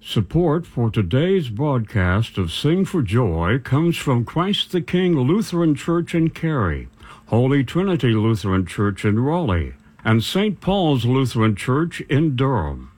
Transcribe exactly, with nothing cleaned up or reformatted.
Support for today's broadcast of Sing for Joy comes from Christ the King Lutheran Church in Cary, Holy Trinity Lutheran Church in Raleigh, and Saint Paul's Lutheran Church in Durham.